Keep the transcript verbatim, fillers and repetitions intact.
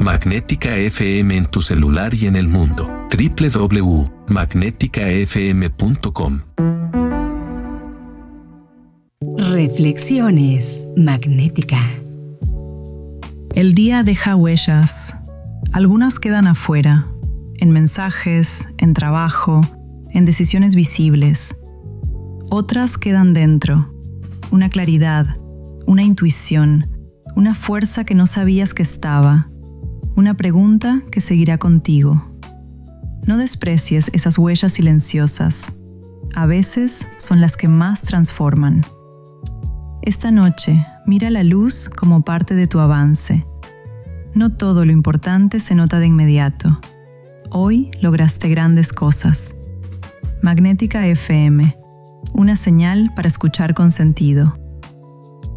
Magnética F M en tu celular y en el mundo. doble u doble u doble u punto magnética f m punto com. Reflexiones Magnética. El día deja huellas. Algunas quedan afuera, en mensajes, en trabajo, en decisiones visibles. Otras quedan dentro. Una claridad, una intuición, una fuerza que no sabías que estaba. Una pregunta que seguirá contigo. No desprecies esas huellas silenciosas. A veces son las que más transforman. Esta noche, mira la luz como parte de tu avance. No todo lo importante se nota de inmediato. Hoy lograste grandes cosas. Magnética F M, una señal para escuchar con sentido.